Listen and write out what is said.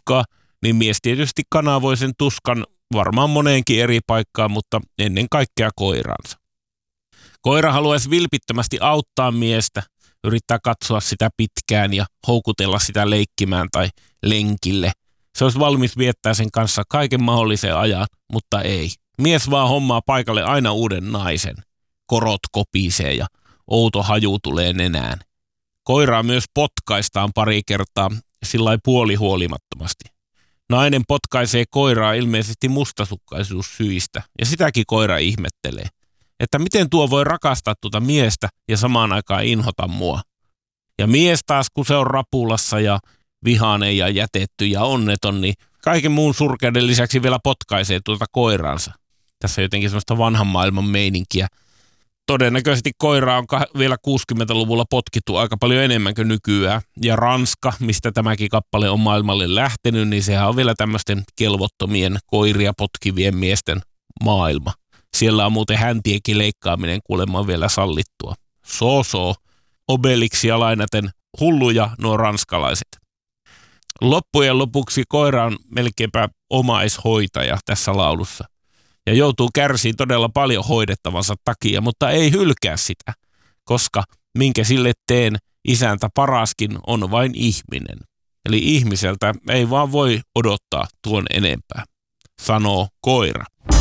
tuskaa, niin mies tietysti kanavoi sen tuskan varmaan moneenkin eri paikkaan, mutta ennen kaikkea koiraansa. Koira haluaisi vilpittömästi auttaa miestä, yrittää katsoa sitä pitkään ja houkutella sitä leikkimään tai lenkille. Se olisi valmis viettää sen kanssa kaiken mahdollisen ajan, mutta ei. Mies vaan hommaa paikalle aina uuden naisen. Korot kopisee ja outo haju tulee nenään. Koiraa myös potkaistaan pari kertaa sillai puolihuolimattomasti. Nainen potkaisee koiraa ilmeisesti mustasukkaisuussyistä ja sitäkin koira ihmettelee, että miten tuo voi rakastaa tuota miestä ja samaan aikaan inhota mua. Ja mies taas, kun se on rapulassa ja vihainen ja jätetty ja onneton, niin kaiken muun surkeuden lisäksi vielä potkaisee tuota koiransa. Tässä on jotenkin semmoista vanhan maailman meininkiä. Todennäköisesti koiraa on vielä 60-luvulla potkittu aika paljon enemmän kuin nykyään. Ja Ranska, mistä tämäkin kappale on maailmalle lähtenyt, niin sehän on vielä tämmöisten kelvottomien koiria potkivien miesten maailma. Siellä on muuten häntienkin leikkaaminen kuulemma vielä sallittua. Obelixia lainaten hulluja nuo ranskalaiset. Loppujen lopuksi koira on melkeinpä omaishoitaja tässä laulussa. Ja joutuu kärsiin todella paljon hoidettavansa takia, mutta ei hylkää sitä, koska minkä sille teen, isäntä paraskin on vain ihminen. Eli ihmiseltä ei vaan voi odottaa tuon enempää, sanoo koira.